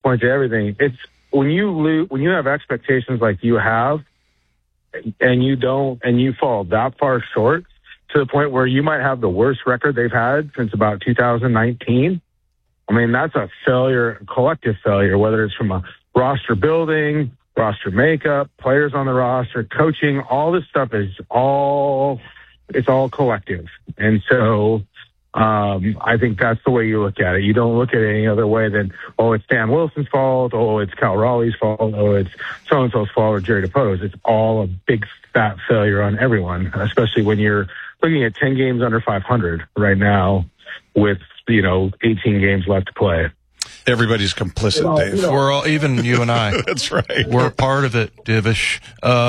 point to everything. It's when you have expectations like you have, and you fall that far short to the point where you might have the worst record they've had since about 2019. I mean, that's a failure, collective failure, whether it's from a roster building, roster makeup, players on the roster, coaching, all this stuff it's all collective. And so, I think that's the way you look at it. You don't look at it any other way than, oh, it's Dan Wilson's fault, oh, it's Cal Raleigh's fault, oh, it's so-and-so's fault or Jerry DePoto's. It's all a big fat failure on everyone, especially when you're looking at 10 games under 500 right now with, 18 games left to play. Everybody's complicit, Dave. We're all, even you and I. That's right. We're a part of it, Divish.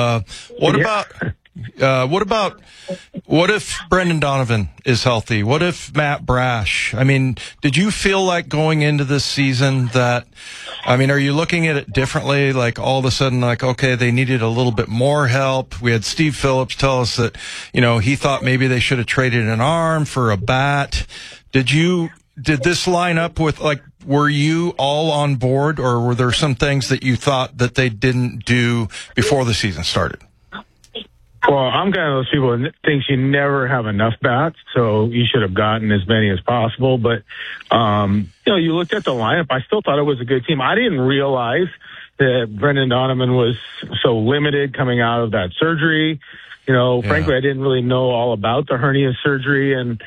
What if Brendan Donovan is healthy? What if Matt Brash? I mean, did you feel like going into this season that, are you looking at it differently? Like all of a sudden, like, okay, they needed a little bit more help. We had Steve Phillips tell us that, he thought maybe they should have traded an arm for a bat. Did this line up with, like, were you all on board, or were there some things that you thought that they didn't do before the season started? Well, I'm kind of those people that thinks you never have enough bats, so you should have gotten as many as possible. But, you looked at the lineup. I still thought it was a good team. I didn't realize that Brendan Donovan was so limited coming out of that surgery. Frankly, I didn't really know all about the hernia surgery and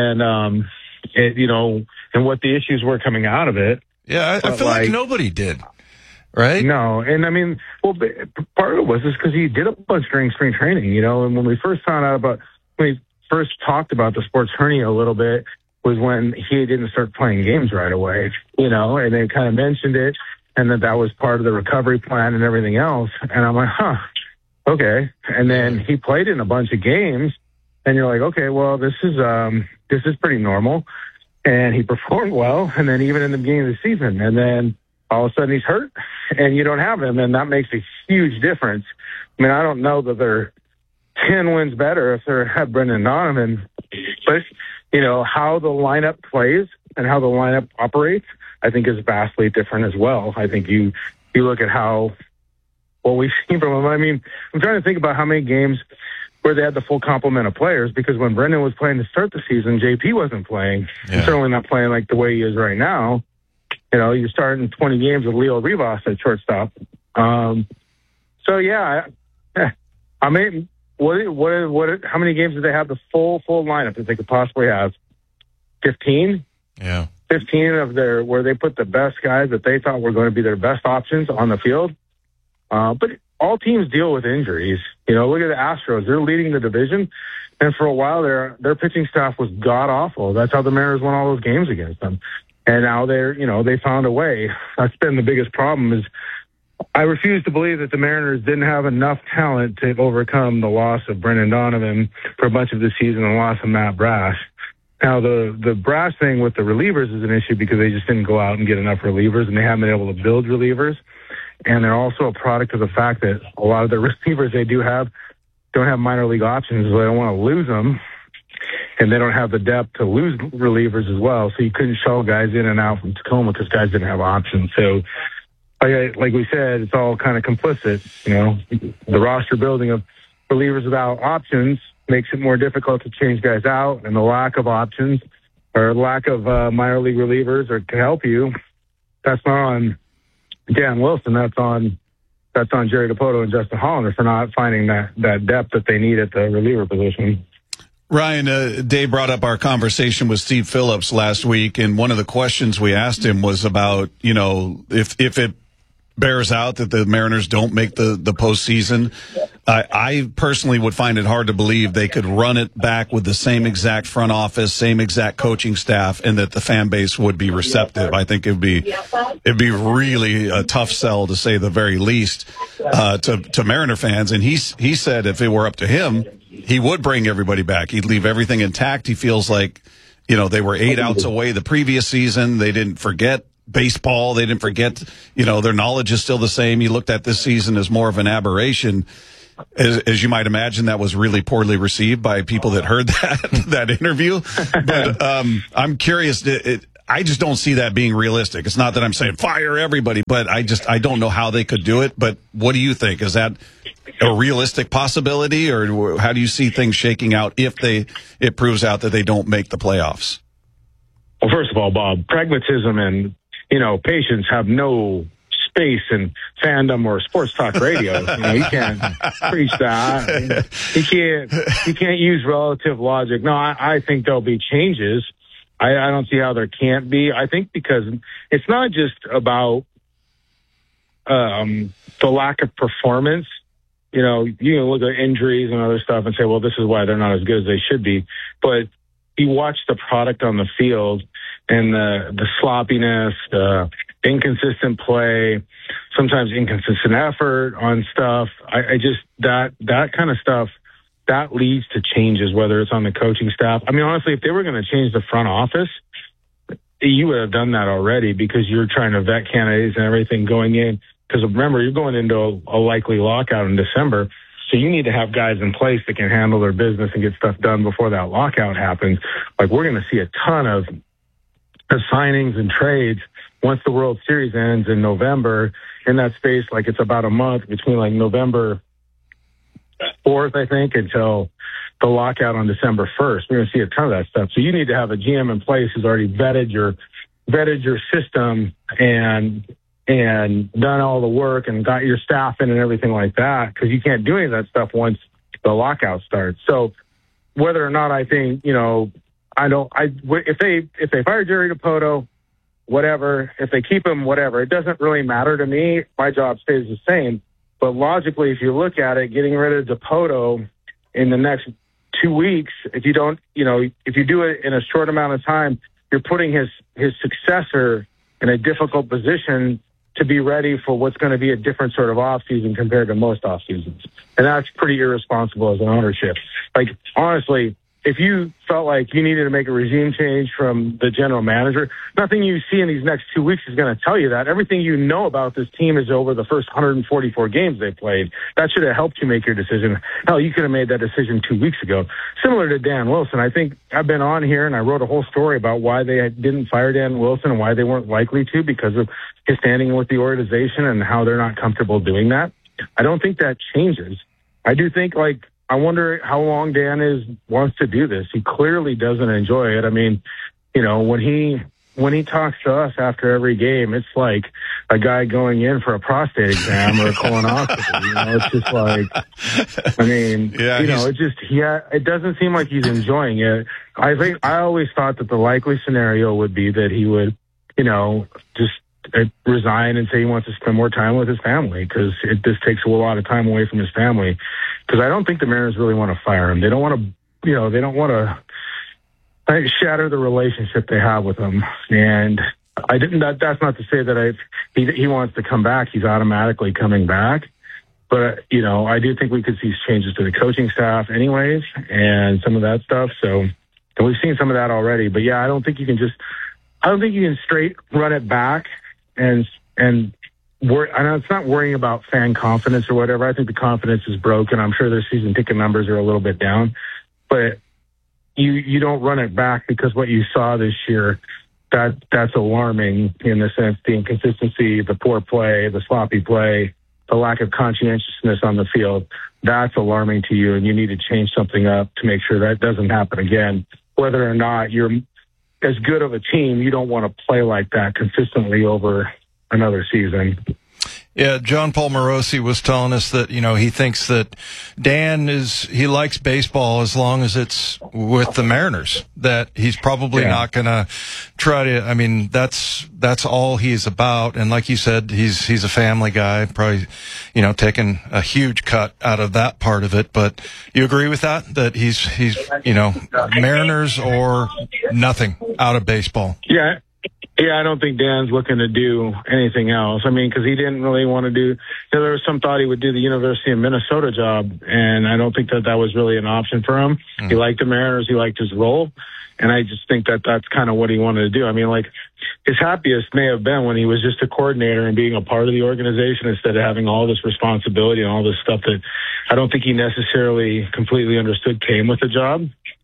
what the issues were coming out of it. Yeah, I feel like nobody did. Right? No. And part of it was just because he did a bunch during spring training, and when we first talked about the sports hernia a little bit was when he didn't start playing games right away, and they kind of mentioned it and that was part of the recovery plan and everything else. And I'm like, okay. And then he played in a bunch of games and you're like, okay, well, this is pretty normal. And he performed well. And then even in the beginning of the season, and then all of a sudden he's hurt and you don't have him. And that makes a huge difference. I don't know that they're 10 wins better if they have Brendan Donovan, but how the lineup plays and how the lineup operates, I think is vastly different as well. I think you look at what we've seen from him. I'm trying to think about how many games where they had the full complement of players, because when Brendan was playing to start the season, JP wasn't playing. Yeah. He's certainly not playing like the way he is right now. You're starting 20 games with Leo Rivas at shortstop. How many games did they have the full lineup that they could possibly have? 15? Yeah. 15 of where they put the best guys that they thought were going to be their best options on the field. But all teams deal with injuries. Look at the Astros. They're leading the division. And for a while, their pitching staff was god-awful. That's how the Mariners won all those games against them. And now they found a way. That's been the biggest problem is I refuse to believe that the Mariners didn't have enough talent to overcome the loss of Brendan Donovan for a bunch of the season and the loss of Matt Brash. Now, the Brash thing with the relievers is an issue because they just didn't go out and get enough relievers, and they haven't been able to build relievers. And they're also a product of the fact that a lot of the relievers they do have don't have minor league options, so they don't want to lose them. And they don't have the depth to lose relievers as well. So you couldn't shuttle guys in and out from Tacoma because guys didn't have options. So like we said, it's all kind of complicit. The roster building of relievers without options makes it more difficult to change guys out, and the lack of options or lack of minor league relievers can help you. That's not on Dan Wilson. That's on Jerry DePoto and Justin Hollander for not finding that depth that they need at the reliever position. Ryan, Dave brought up our conversation with Steve Phillips last week, and one of the questions we asked him was about, if it bears out that the Mariners don't make the postseason, I personally would find it hard to believe they could run it back with the same exact front office, same exact coaching staff, and that the fan base would be receptive. I think it'd be really a tough sell, to say the very least, to Mariner fans. And he said if it were up to him, he would bring everybody back. He'd leave everything intact. He feels like, they were 8 outs away the previous season. They didn't forget baseball. They didn't forget, their knowledge is still the same. He looked at this season as more of an aberration. As you might imagine, that was really poorly received by people that heard that interview. But I'm curious, I just don't see that being realistic. It's not that I'm saying fire everybody, but I don't know how they could do it. But what do you think? Is that a realistic possibility, or how do you see things shaking out if it proves out that they don't make the playoffs? Well, first of all, Bob, pragmatism and, patience have no space in fandom or sports talk radio. You can't preach that. You can't use relative logic. No, I think there'll be changes. I don't see how there can't be. I think because it's not just about the lack of performance. You can look at injuries and other stuff and say, well, this is why they're not as good as they should be. But you watch the product on the field and the sloppiness, the inconsistent play, sometimes inconsistent effort on stuff. I just, that kind of stuff, that leads to changes, whether it's on the coaching staff. I mean, honestly, if they were going to change the front office, you would have done that already, because you're trying to vet candidates and everything going in. Because remember, you're going into a likely lockout in December. So you need to have guys in place that can handle their business and get stuff done before that lockout happens. Like, we're going to see a ton of signings and trades once the World Series ends in November. In that space, like, it's about a month between like November 4th, I think, until the lockout on December 1st. We're going to see a ton of that stuff. So you need to have a GM in place who's already vetted your system and done all the work and got your staff in and everything like that, because you can't do any of that stuff once the lockout starts. So whether or not I think, if they fire Jerry Dipoto, whatever, if they keep him, whatever, it doesn't really matter to me. My job stays the same. But logically, if you look at it, getting rid of Dipoto in the next 2 weeks, if you don't, if you do it in a short amount of time, you're putting his successor in a difficult position to be ready for what's going to be a different sort of offseason compared to most off seasons. And that's pretty irresponsible as an ownership. Like, honestly, if you felt like you needed to make a regime change from the general manager, nothing you see in these next 2 weeks is going to tell you that. Everything you know about this team is over the first 144 games they played. That should have helped you make your decision. Hell, you could have made that decision 2 weeks ago. Similar to Dan Wilson, I think I've been on here and I wrote a whole story about why they didn't fire Dan Wilson and why they weren't likely to, because of his standing with the organization and how they're not comfortable doing that. I don't think that changes. I do think, I wonder how long Dan wants to do this. He clearly doesn't enjoy it. I mean, when he talks to us after every game, it's like a guy going in for a prostate exam or a colonoscopy. It's just like, I mean, it doesn't seem like he's enjoying it. I always thought that the likely scenario would be that he would, just resign and say he wants to spend more time with his family, because this takes a lot of time away from his family. Because I don't think the Mariners really want to fire him. They don't want to, they don't want to shatter the relationship they have with him. And that's not to say that if he wants to come back, he's automatically coming back. But, I do think we could see changes to the coaching staff anyways, and some of that stuff. So, and we've seen some of that already. But yeah, I don't think you can straight run it back and I know it's not worrying about fan confidence or whatever. I think the confidence is broken. I'm sure their season ticket numbers are a little bit down, but you don't run it back, because what you saw this year, that's alarming in the sense, the inconsistency, the poor play, the sloppy play, the lack of conscientiousness on the field. That's alarming to you, and you need to change something up to make sure that doesn't happen again. Whether or not you're as good of a team, you don't want to play like that consistently over another season. Yeah, John Paul Morosi was telling us that, he thinks that Dan he likes baseball as long as it's with the Mariners, that he's probably not going to try to, that's all he's about. And like you said, he's a family guy, probably, taking a huge cut out of that part of it. But you agree with that he's, Mariners or nothing out of baseball? Yeah. Yeah, I don't think Dan's looking to do anything else. I mean, because he didn't really want to do. There was some thought he would do the University of Minnesota job, and I don't think that was really an option for him. He liked the Mariners, he liked his role, and I just think that that's kind of what he wanted to do. I mean, his happiest may have been when he was just a coordinator and being a part of the organization instead of having all this responsibility and all this stuff that I don't think he necessarily completely understood came with the job.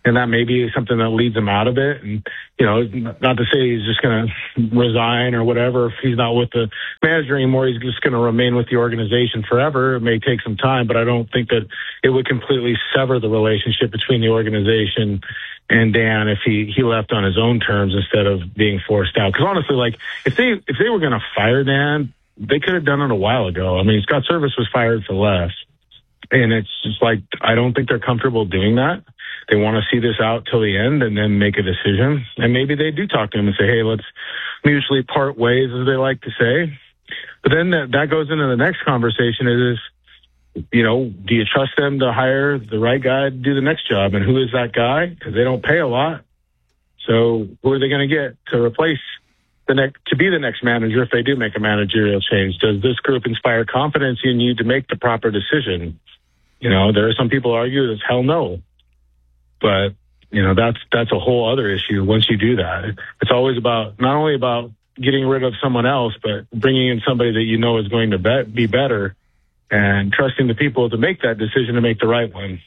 and that may be something that leads him out of it. And, you know, not to say he's just going to resign or whatever. If he's not with the manager anymore, he's just going to remain with the organization forever. It may take some time, but I don't think that it would completely sever the relationship between the organization and Dan if he left on his own terms instead of being forced out. Because honestly, like, if they were going to fire Dan, they could have done it a while ago. I mean, Scott Service was fired for less. And it's just like, I don't think they're comfortable doing that. They want to see this out till the end and then make a decision. And maybe they do talk to him and say, hey, let's mutually part ways, as they like to say. But then that goes into the next conversation is, you know, do you trust them to hire the right guy to do the next job? And who is that guy? Because they don't pay a lot. So who are they going to get to replace to be the next manager if they do make a managerial change? Does this group inspire confidence in you to make the proper decision? You know, there are some people argue that hell no. But, you know, that's a whole other issue once you do that. It's always about, not only about getting rid of someone else, but bringing in somebody that you know is going to be better and trusting the people to make that decision to make the right one.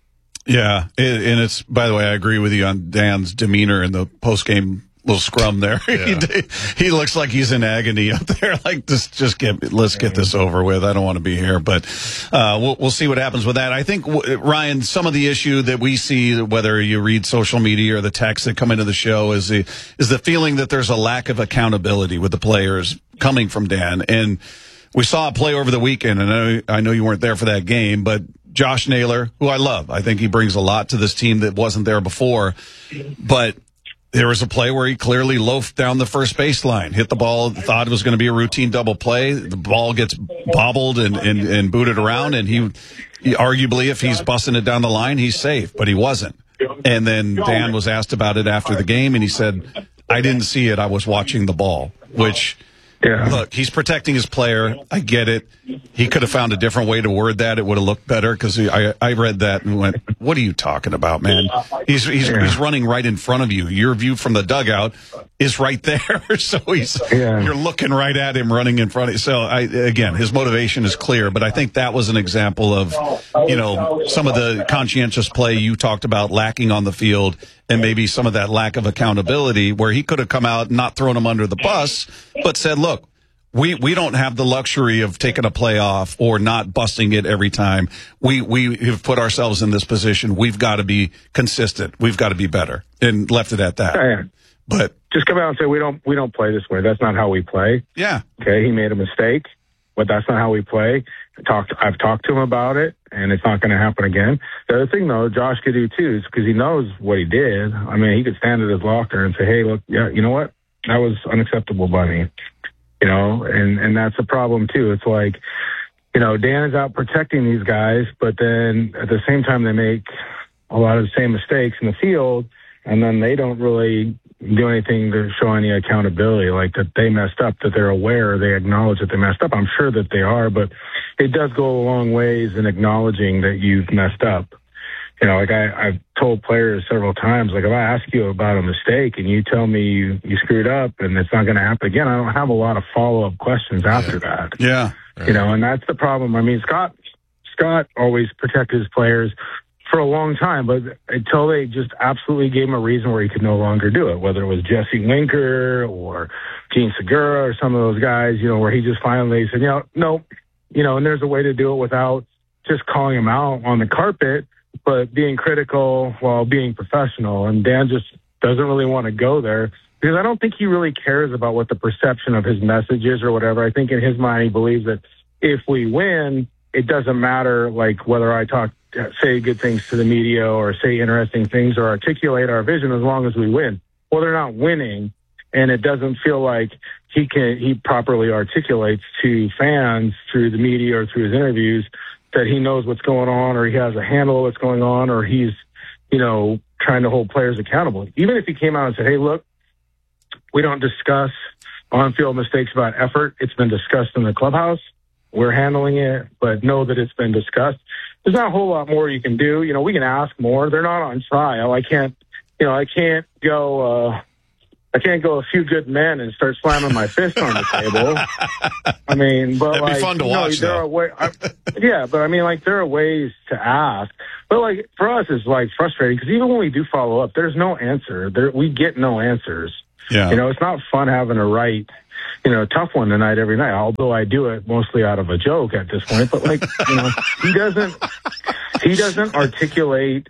Yeah. And it's, by the way, I agree with you on Dan's demeanor in the post-game little scrum there. Yeah. He looks like he's in agony up there. Like, let's get this over with. I don't want to be here, but we'll see what happens with that. I think, Ryan, some of the issue that we see, whether you read social media or the texts that come into the show, is the feeling that there's a lack of accountability with the players coming from Dan. And we saw a play over the weekend, and I know you weren't there for that game, but Josh Naylor, who I love, I think he brings a lot to this team that wasn't there before, but there was a play where he clearly loafed down the first baseline, hit the ball, thought it was going to be a routine double play. The ball gets bobbled and booted around, and he arguably, if he's busting it down the line, he's safe, but he wasn't. And then Dan was asked about it after the game, and he said, I didn't see it. I was watching the ball, which... Yeah. Look, he's protecting his player. I get it. He could have found a different way to word that. It would have looked better, because I read that and went, what are you talking about, man? He's running right in front of you. Your view from the dugout is right there. So you're looking right at him running in front of you. So again, his motivation is clear, but I think that was an example of, you know, some of the conscientious play you talked about lacking on the field, and maybe some of that lack of accountability where he could have come out, not thrown him under the bus, but said, look, we don't have the luxury of taking a play off or not busting it every time. We have put ourselves in this position. We've got to be consistent. We've got to be better, and left it at that. Yeah. But just come out and say, we don't play this way. That's not how we play. Yeah. Okay. He made a mistake, but that's not how we play. I've talked to him about it, and it's not going to happen again. The other thing, though, Josh could do too, is because he knows what he did. I mean, he could stand at his locker and say, hey, look, yeah, you know what? That was unacceptable by me. You know, and that's a problem too. It's like, you know, Dan is out protecting these guys, but then at the same time they make a lot of the same mistakes in the field, and then they don't really do anything to show any accountability, like that they messed up, that they're aware, they acknowledge that they messed up. I'm sure that they are, but it does go a long ways in acknowledging that you've messed up. You know, like I've told players several times, like if I ask you about a mistake and you tell me you screwed up and it's not going to happen again, I don't have a lot of follow-up questions after that. Yeah. You know, and that's the problem. I mean, Scott always protected his players for a long time, but until they just absolutely gave him a reason where he could no longer do it, whether it was Jesse Winker or Gene Segura or some of those guys, you know, where he just finally said, no, you know, and there's a way to do it without just calling him out on the carpet, but being critical while being professional. And Dan just doesn't really want to go there, because I don't think he really cares about what the perception of his message is or whatever. I think in his mind, he believes that if we win, it doesn't matter, like, whether I say good things to the media or say interesting things or articulate our vision, as long as we win. Well, they're not winning, and it doesn't feel like he properly articulates to fans through the media or through his interviews that he knows what's going on, or he has a handle of what's going on, or he's, you know, trying to hold players accountable. Even if he came out and said, hey, look, we don't discuss on-field mistakes about effort. It's been discussed in the clubhouse. We're handling it, but know that it's been discussed. There's not a whole lot more you can do. You know, we can ask more. They're not on trial. I can't go I can't go a few good men and start slamming my fist on the table. I mean, but that'd be fun to watch. There are yeah, but I mean, like, there are ways to ask. But like, for us, it's like frustrating because even when we do follow up, there's no answer. We get no answers. Yeah. You know, it's not fun having to write, you know, a tough one tonight every night, although I do it mostly out of a joke at this point. But like, you know, he doesn't articulate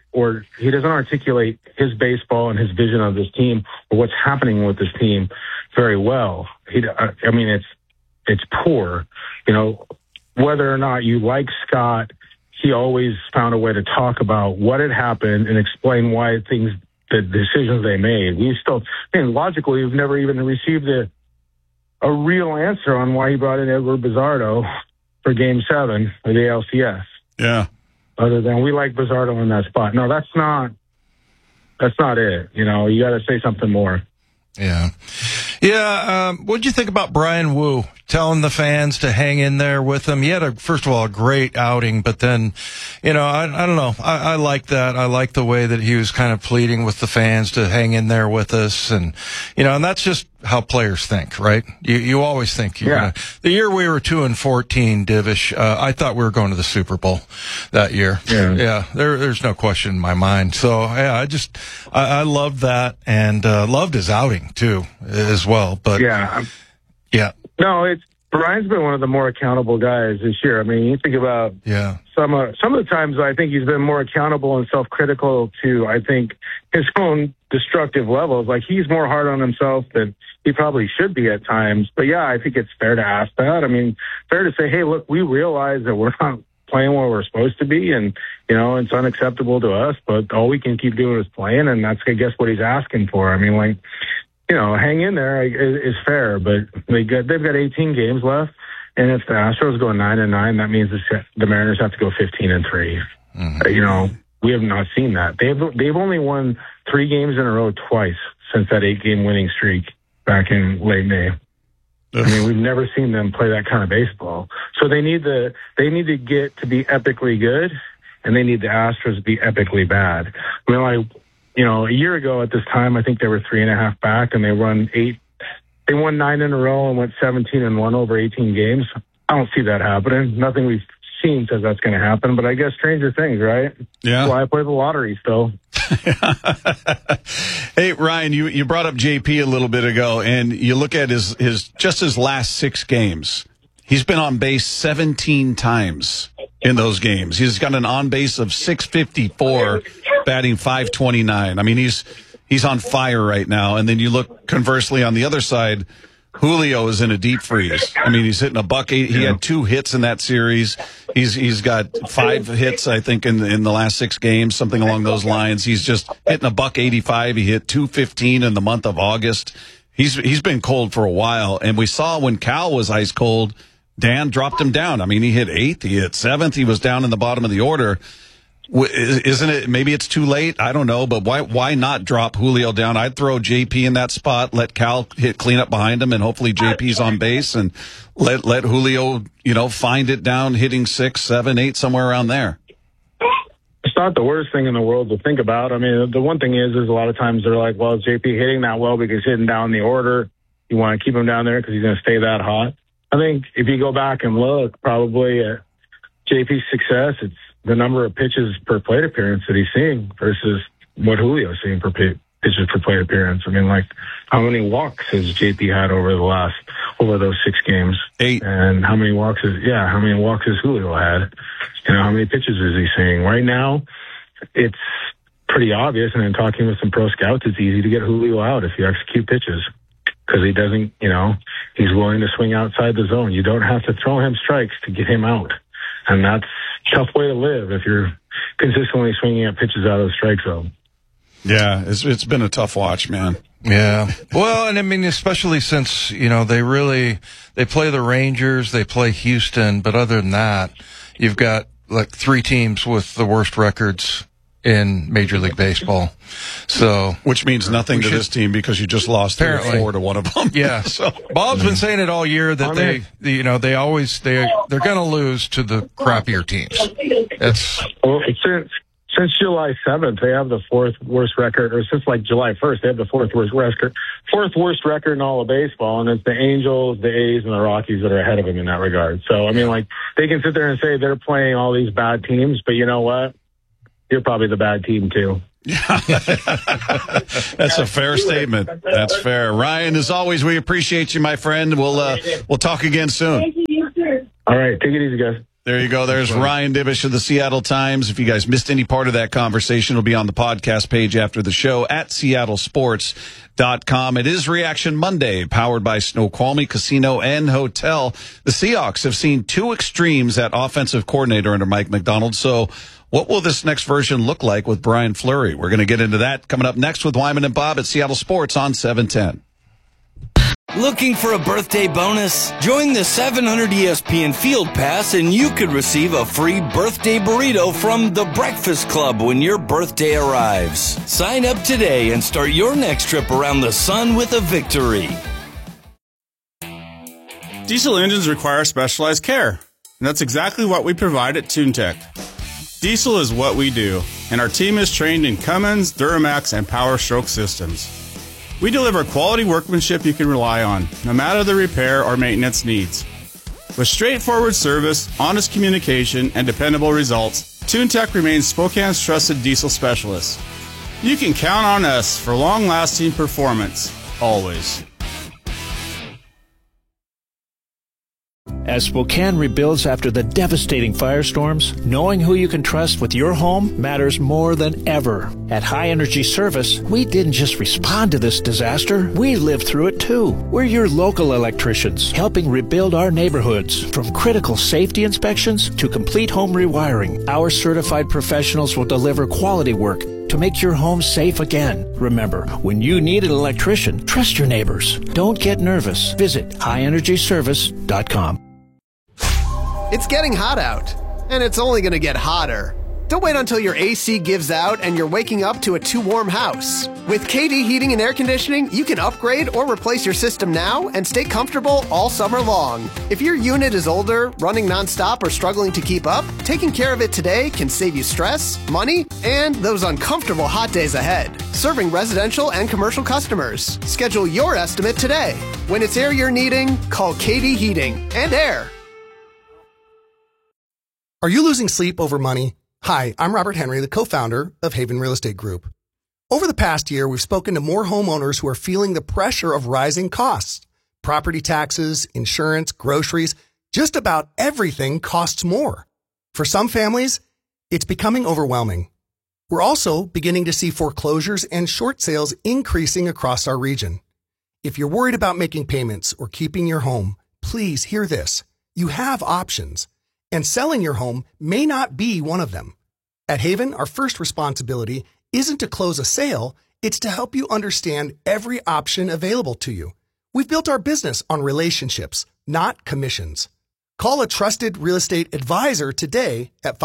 his baseball and his vision of this team or what's happening with this team very well. I mean, it's poor. You know, whether or not you like Scott, he always found a way to talk about what had happened and explain why the decisions they made. Logically, we've never even received a real answer on why he brought in Edward Bizzardo for Game 7 of the ALCS. Yeah. Other than we like Bizzardo in that spot. No, that's not it. You know, you got to say something more. Yeah. Yeah. What'd you think about Brian Wu telling the fans to hang in there with him? He had first of all, a great outing, but then, you know, I don't know. I like that. I like the way that he was kind of pleading with the fans to hang in there with us. And, you know, and that's just how players think, right? You always think the year we were 2-14, Divish, I thought we were going to the Super Bowl that year. Yeah. There's no question in my mind. So yeah, I loved that and, loved his outing too, as well. But yeah. No, Brian's been one of the more accountable guys this year. I mean, you think about some of the times I think he's been more accountable and self-critical to, I think, his own destructive levels. Like, he's more hard on himself than he probably should be at times. But yeah, I think it's fair to ask that. I mean, fair to say, hey, look, we realize that we're not playing where we're supposed to be, and, you know, it's unacceptable to us, but all we can keep doing is playing, and that's, I guess, what he's asking for. I mean, like, you know, hang in there is fair, but they've got 18 games left, and if the Astros go 9-9, that means the Mariners have to go 15-3. Mm-hmm. You know, we have not seen that. They've only won 3 games in a row twice since that 8-game winning streak back in late May. I mean, we've never seen them play that kind of baseball. So they need to get to be epically good, and they need the Astros to be epically bad. I mean, you know, a year ago at this time, I think they were 3.5 back, and they won 9 in a row and went 17-1 over 18 games. I don't see that happening. Nothing we've seen says that's going to happen, but I guess stranger things, right? Yeah. That's why I play the lottery still. Hey, Ryan, you brought up JP a little bit ago, and you look at his last 6 games. He's been on base 17 times in those games. He's got an on base of 654, batting 529. I mean, he's on fire right now. And then you look conversely on the other side, Julio is in a deep freeze. I mean, he's hitting $1.8. He had 2 hits in that series. He's got 5 hits, I think, in the last 6 games, something along those lines. He's just hitting $1.85. He hit 215 in the month of August. He's been cold for a while. And we saw when Cal was ice cold, Dan dropped him down. I mean, he hit 8th, he hit 7th, he was down in the bottom of the order. Isn't it? Maybe it's too late. I don't know, but why not drop Julio down? I'd throw JP in that spot, let Cal hit cleanup behind him, and hopefully JP's on base, and let Julio, you know, find it down, hitting 6, 7, 8, somewhere around there. It's not the worst thing in the world to think about. I mean, the one thing is a lot of times they're like, well, is JP hitting that well because he's hitting down the order? You want to keep him down there because he's going to stay that hot? I think if you go back and look, probably at JP's success, it's the number of pitches per plate appearance that he's seeing versus what Julio's seeing per pitches per plate appearance. I mean, like, how many walks has JP had over those 6 games? 8. And how many walks has Julio had? You know, how many pitches is he seeing? Right now, it's pretty obvious, and in talking with some pro scouts, it's easy to get Julio out if you execute pitches. Because he doesn't, you know, he's willing to swing outside the zone. You don't have to throw him strikes to get him out. And that's a tough way to live if you're consistently swinging at pitches out of the strike zone. Yeah, it's been a tough watch, man. Yeah. Well, and I mean, especially since, you know, they play the Rangers, they play Houston, but other than that, you've got like 3 teams with the worst records in Major League Baseball. So, which means nothing to this team because you just lost 3-4 to one of them. Yeah. So Bob's been saying it all year that they're going to lose to the crappier teams. since July 7th, they have the fourth worst record, or since like July 1st, they have the fourth worst record in all of baseball, and it's the Angels, the A's, and the Rockies that are ahead of them in that regard. So, I mean, like, they can sit there and say they're playing all these bad teams, but you know what? You're probably the bad team, too. That's a fair statement. That's fair. Ryan, as always, we appreciate you, my friend. We'll talk again soon. Thank you, sir. All right. Take it easy, guys. There you go. There's Ryan Divish of the Seattle Times. If you guys missed any part of that conversation, it'll be on the podcast page after the show at seattlesports.com. It is Reaction Monday, powered by Snoqualmie Casino and Hotel. The Seahawks have seen two extremes at offensive coordinator under Mike Macdonald. So what will this next version look like with Brian Fleury? We're going to get into that coming up next with Wyman and Bob at Seattle Sports on 710. Looking for a birthday bonus? Join the 700 ESPN Field Pass and you could receive a free birthday burrito from The Breakfast Club when your birthday arrives. Sign up today and start your next trip around the sun with a victory. Diesel engines require specialized care, and that's exactly what we provide at TuneTech. Diesel is what we do, and our team is trained in Cummins, Duramax, and Power Stroke systems. We deliver quality workmanship you can rely on, no matter the repair or maintenance needs. With straightforward service, honest communication, and dependable results, TuneTech remains Spokane's trusted diesel specialist. You can count on us for long-lasting performance, always. As Spokane rebuilds after the devastating firestorms, knowing who you can trust with your home matters more than ever. At High Energy Service, we didn't just respond to this disaster, we lived through it too. We're your local electricians, helping rebuild our neighborhoods. From critical safety inspections to complete home rewiring, our certified professionals will deliver quality work to make your home safe again. Remember, when you need an electrician, trust your neighbors. Don't get nervous. Visit highenergyservice.com. It's getting hot out, and it's only going to get hotter. Don't wait until your AC gives out and you're waking up to a too warm house. With KD Heating and Air Conditioning, you can upgrade or replace your system now and stay comfortable all summer long. If your unit is older, running nonstop, or struggling to keep up, taking care of it today can save you stress, money, and those uncomfortable hot days ahead. Serving residential and commercial customers. Schedule your estimate today. When it's air you're needing, call KD Heating and Air. Are you losing sleep over money? Hi, I'm Robert Henry, the co-founder of Haven Real Estate Group. Over the past year, we've spoken to more homeowners who are feeling the pressure of rising costs. Property taxes, insurance, groceries, just about everything costs more. For some families, it's becoming overwhelming. We're also beginning to see foreclosures and short sales increasing across our region. If you're worried about making payments or keeping your home, please hear this. You have options. And selling your home may not be one of them. At Haven, our first responsibility isn't to close a sale, it's to help you understand every option available to you. We've built our business on relationships, not commissions. Call a trusted real estate advisor today at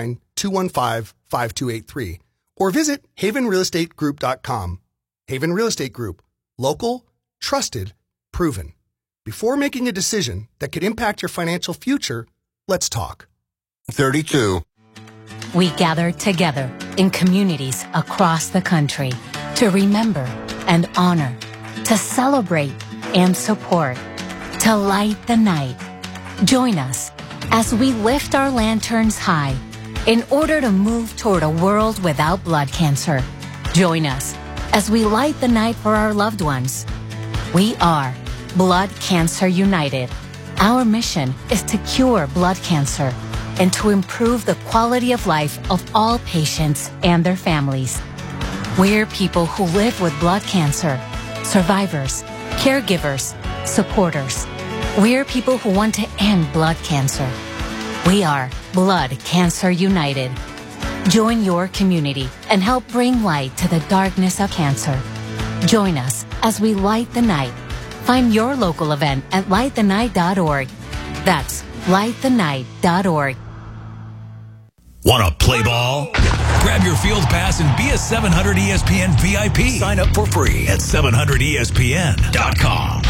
509-215-5283 or visit havenrealestategroup.com. Haven Real Estate Group. Local, trusted, proven. Before making a decision that could impact your financial future, let's talk. 32. We gather together in communities across the country to remember and honor, to celebrate and support, to light the night. Join us as we lift our lanterns high in order to move toward a world without blood cancer. Join us as we light the night for our loved ones. We are Blood Cancer United. Our mission is to cure blood cancer and to improve the quality of life of all patients and their families. We're people who live with blood cancer, survivors, caregivers, supporters. We're people who want to end blood cancer. We are Blood Cancer United. Join your community and help bring light to the darkness of cancer. Join us as we light the night. Find your local event at lightthenight.org. That's lightthenight.org. Want to play ball? Grab your field pass and be a 700 ESPN VIP. Sign up for free at 700ESPN.com.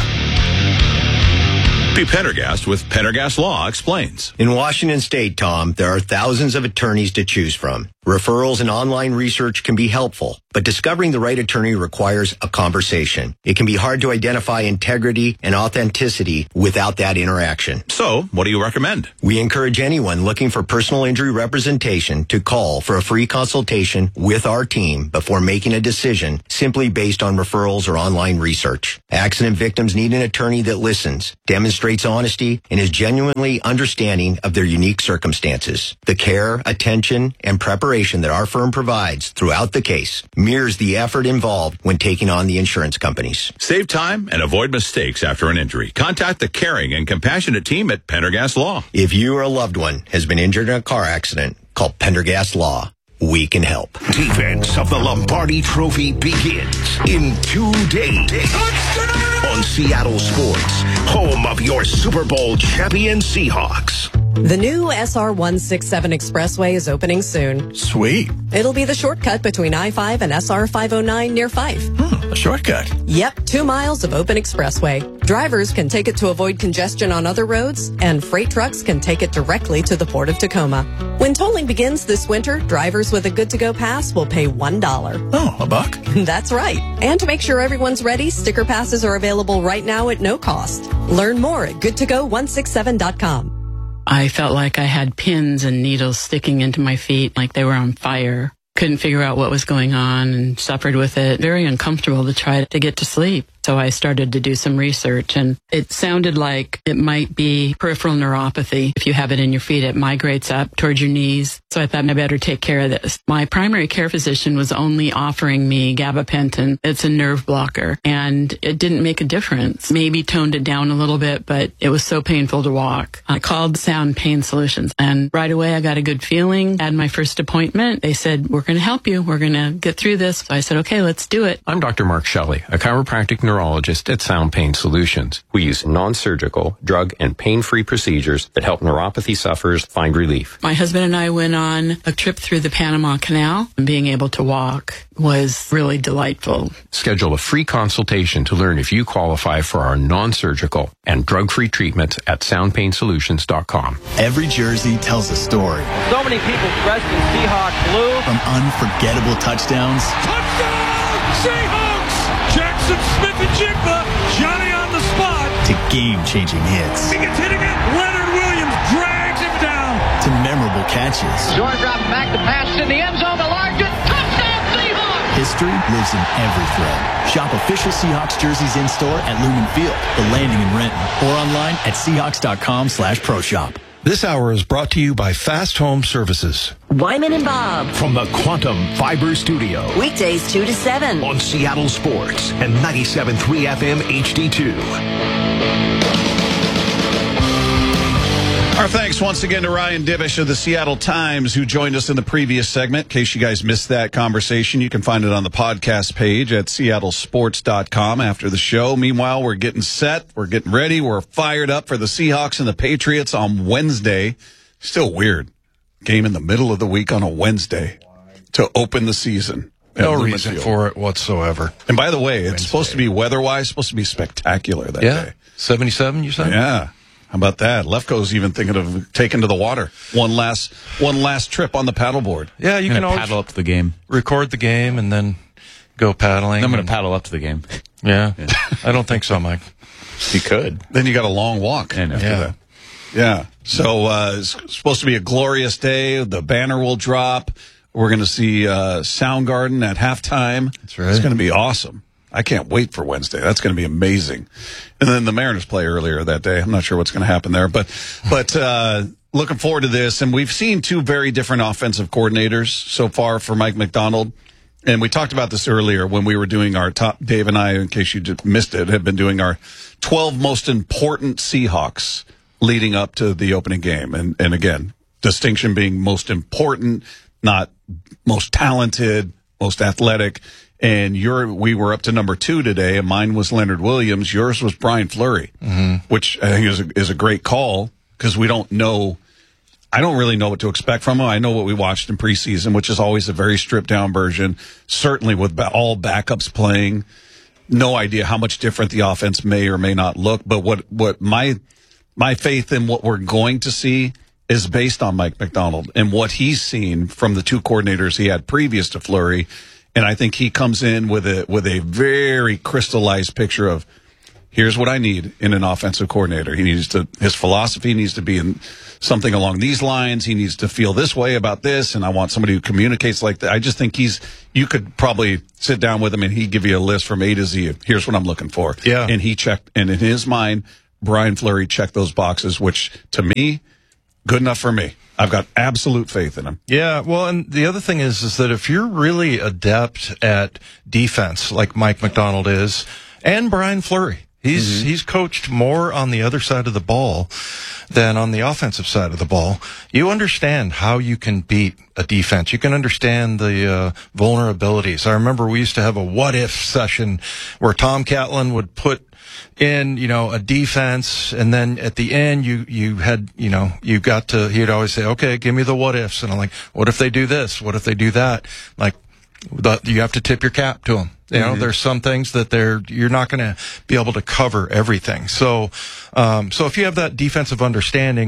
P. Pendergast with Pendergast Law explains. In Washington State, Tom, there are thousands of attorneys to choose from. Referrals and online research can be helpful, but discovering the right attorney requires a conversation. It can be hard to identify integrity and authenticity without that interaction. So, what do you recommend? We encourage anyone looking for personal injury representation to call for a free consultation with our team before making a decision simply based on referrals or online research. Accident victims need an attorney that listens, demonstrates honesty, and is genuinely understanding of their unique circumstances. The care, attention, and preparation that our firm provides throughout the case mirrors the effort involved when taking on the insurance companies. Save time and avoid mistakes after an injury. Contact the caring and compassionate team at Pendergast Law. If you or a loved one has been injured in a car accident, call Pendergast Law. We can help. Defense of the Lombardi Trophy begins in 2 days. On Seattle Sports, home of your Super Bowl champion Seahawks. The new SR-167 Expressway is opening soon. Sweet. It'll be the shortcut between I-5 and SR-509 near Fife. A shortcut. Yep, 2 miles of open expressway. Drivers can take it to avoid congestion on other roads, and freight trucks can take it directly to the Port of Tacoma. When tolling begins this winter, drivers with a good-to-go pass will pay $1. Oh, $1? That's right. And to make sure everyone's ready, sticker passes are available right now at no cost. Learn more at goodtogo167.com. I felt like I had pins and needles sticking into my feet like they were on fire. Couldn't figure out what was going on and suffered with it. Very uncomfortable to try to get to sleep. So I started to do some research, and it sounded like it might be peripheral neuropathy. If you have it in your feet, it migrates up towards your knees. So I thought I better take care of this. My primary care physician was only offering me gabapentin. It's a nerve blocker, and it didn't make a difference. Maybe toned it down a little bit, but it was so painful to walk. I called Sound Pain Solutions, and right away I got a good feeling. Had my first appointment. They said, we're going to help you. We're going to get through this. So I said, okay, let's do it. I'm Dr. Mark Shelley, a chiropractic neurologist at Sound Pain Solutions. We use non-surgical, drug, and pain-free procedures that help neuropathy sufferers find relief. My husband and I went on a trip through the Panama Canal, and being able to walk was really delightful. Schedule a free consultation to learn if you qualify for our non-surgical and drug-free treatments at soundpainsolutions.com. Every jersey tells a story. So many people dressed in Seahawk blue. From unforgettable touchdowns. Touchdown! Seahawks! Jackson Smith-Njigba, Johnny on the spot. To game-changing hits. He gets hitting it. Leonard Williams drags him down. To memorable catches. Jordan drops back to pass in the end zone to Larkin. Touchdown Seahawks! History lives in every thread. Shop official Seahawks jerseys in-store at Lumen Field, The Landing in Renton, or online at Seahawks.com/ProShop. This hour is brought to you by Fast Home Services. Wyman and Bob. From the Quantum Fiber Studio. Weekdays 2 to 7. On Seattle Sports and 97.3 FM HD2. Our thanks once again to Ryan Divish of the Seattle Times, who joined us in the previous segment. In case you guys missed that conversation, you can find it on the podcast page at seattlesports.com after the show. Meanwhile, we're getting set. We're getting ready. We're fired up for the Seahawks and the Patriots on Wednesday. Still weird. Game in the middle of the week on a Wednesday to open the season. No reason for it whatsoever. And by the way, it's supposed to be weather-wise, supposed to be spectacular that day. 77, you said? Yeah. How about that? Lefko's even thinking of taking to the water. One last trip on the paddleboard. Yeah, you can always paddle up to the game. Record the game and then go paddling. I'm going to paddle up to the game. Yeah. I don't think so, Mike. You could. Then you got a long walk after that. Yeah. So it's supposed to be a glorious day. The banner will drop. We're going to see Soundgarden at halftime. That's right. It's going to be awesome. I can't wait for Wednesday. That's going to be amazing. And then the Mariners play earlier that day. I'm not sure what's going to happen there, but looking forward to this. And we've seen two very different offensive coordinators so far for Mike Macdonald. And we talked about this earlier when we were doing our top, Dave and I, in case you just missed it, have been doing our 12 most important Seahawks leading up to the opening game. And again, distinction being most important, not most talented, most athletic. And we were up to number 2 today, and mine was Leonard Williams. Yours was Brian Fleury, which I think is a great call because we don't know. I don't really know what to expect from him. I know what we watched in preseason, which is always a very stripped down version, certainly with all backups playing. No idea how much different the offense may or may not look. But what my faith in what we're going to see is based on Mike Macdonald and what he's seen from the two coordinators he had previous to Fleury. And I think he comes in with a very crystallized picture of, here's what I need in an offensive coordinator. His philosophy needs to be in something along these lines. He needs to feel this way about this, and I want somebody who communicates like that. I just think you could probably sit down with him and he'd give you a list from A to Z. Here's what I'm looking for. Yeah. And he checked, and in his mind, Brian Fleury checked those boxes, which to me, good enough for me. I've got absolute faith in him. Yeah, well, and the other thing is that if you're really adept at defense, like Mike Macdonald is, and Brian Fleury, he's coached more on the other side of the ball than on the offensive side of the ball. You understand how you can beat a defense. You can understand the vulnerabilities. I remember we used to have a what-if session where Tom Catlin would put in, a defense, and then at the end he'd always say, okay, give me the what ifs. And I'm like, what if they do this? What if they do that? Like, you have to tip your cap to them. There's some things that you're not going to be able to cover everything. So if you have that defensive understanding,